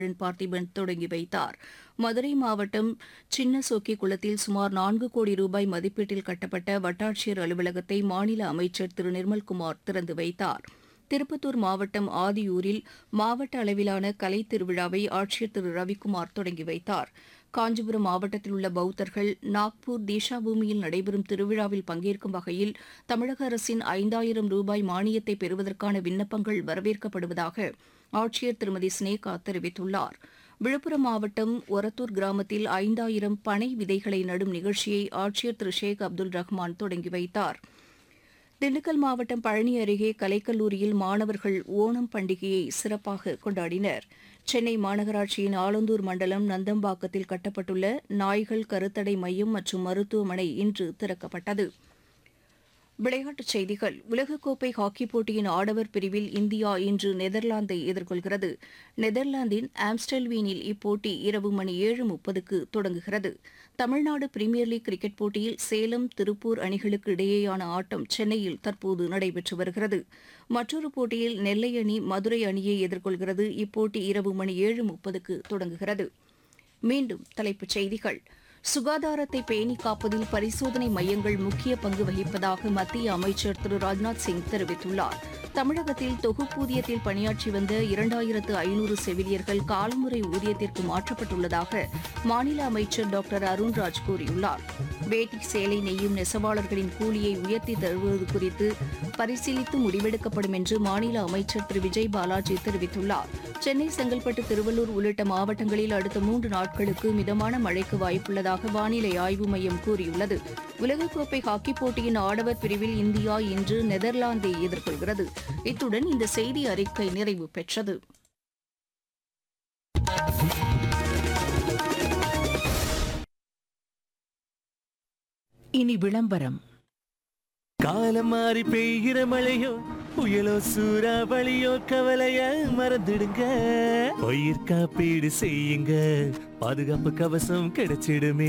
பார்த்திபன் தொடங்கி வைத்தார். மதுரை மாவட்டம் சின்ன சொக்கி குளத்தில் சுமார் 4 கோடி ரூபாய் மதிப்பீட்டில் கட்டப்பட்ட வட்டாட்சியர் அலுவலகத்தை மாநில அமைச்சர் திரு நிர்மல்குமார் திறந்து வைத்தார். திருப்பத்தூர் மாவட்டம் ஆதியூரில் மாவட்ட அளவிலான கலைத் திருவிழாவை ஆட்சியர் திரு ரவிக்குமார் தொடங்கி வைத்தார். காஞ்சிபுரம் மாவட்டத்தில் உள்ள பௌத்தர்கள் நாக்பூர் தீஷாபூமியில் நடைபெறும் திருவிழாவில் பங்கேற்கும் வகையில் தமிழக அரசின் 5,000 ரூபாய் மானியத்தை பெறுவதற்கான விண்ணப்பங்கள் வரவேற்கப்படுவதாக ஆட்சியர் திருமதி ஸ்னேகா தெரிவித்துள்ளார். விழுப்புரம் மாவட்டம் ஒரத்தூர் கிராமத்தில் 5,000 பனை விதைகளை நடும் நிகழ்ச்சியை ஆட்சியர் திரு ஷேக் அப்துல் ரஹ்மான் தொடங்கி வைத்தார். திண்டுக்கல் மாவட்டம் பழனி அருகே கலைக்கல்லூரியில் மாணவர்கள் ஓணம் பண்டிகையை சிறப்பாக கொண்டாடினர். சென்னை மாநகராட்சியின் ஆலந்தூர் மண்டலம் நந்தம்பாக்கத்தில் கட்டப்பட்டுள்ள நாய்கள் கருத்தடை மையம் மற்றும் மருத்துவமனை இன்று திறக்கப்பட்டது. விளையாட்டுச் செய்திகள். உலகக்கோப்பை ஹாக்கிப் போட்டியின் ஆடவர் பிரிவில் இந்தியா இன்று நெதர்லாந்தை எதிர்கொள்கிறது. நெதர்லாந்தின் ஆம்ஸ்டல்வீனில் இப்போட்டி இரவு மணி 7:30க்கு தொடங்குகிறது. தமிழ்நாடு பிரீமியர் லீக் கிரிக்கெட் போட்டியில் சேலம், திருப்பூர் அணிகளுக்கு இடையேயான ஆட்டம் சென்னையில் தற்போது நடைபெற்று வருகிறது. மற்றொரு போட்டியில் நெல்லை அணி மதுரை அணியை எதிர்கொள்கிறது. இப்போட்டி இரவு மணி 7:30க்கு தொடங்குகிறது. மீண்டும் தலைப்புச் செய்திகள். சுகாதாரத்தை பேணி காப்பதில் பரிசோதனை மையங்கள் முக்கிய பங்கு வகிப்பதாக மத்திய அமைச்சர் திரு ராஜ்நாத் சிங் தெரிவித்துள்ளார். தமிழகத்தில் தொகுப்பூதியத்தில் பணியாற்றி வந்த 2,500 செவிலியர்கள் காலமுறை ஊதியத்திற்கு மாற்றப்பட்டுள்ளதாக மாநில அமைச்சர் டாக்டர் அருண்ராஜ் கூறியுள்ளார். வேட்டி சேலை நெய்யும் நெசவாளர்களின் கூலியை உயர்த்தி தருவது குறித்து பரிசீலித்து முடிவெடுக்கப்படும் என்று மாநில அமைச்சர் திரு விஜய் பாலாஜி தெரிவித்துள்ளார். சென்னை, செங்கல்பட்டு, திருவள்ளூர் உள்ளிட்ட மாவட்டங்களில் அடுத்த 3 நாட்களுக்கு மிதமான மழைக்கு வாய்ப்புள்ளதாக வானிலை ஆய்வு மையம் கூறியுள்ளது. உலகக்கோப்பை ஹாக்கிப் போட்டியின் ஆடவர் பிரிவில் இந்தியா இன்று நெதர்லாந்தை எதிர்கொள்கிறது. இத்துடன் இந்த செய்தி அறிக்கை நிறைவு பெற்றது. இனி விளம்பரம். காலம் மாறி பெய்கிற மழையோ புயலோ சூறாவளியோ கவலைய மறந்துடுங்க. பயிர் காப்பீடு செய்யுங்க, பாதுகாப்பு கவசம் கிடைச்சிடுமே.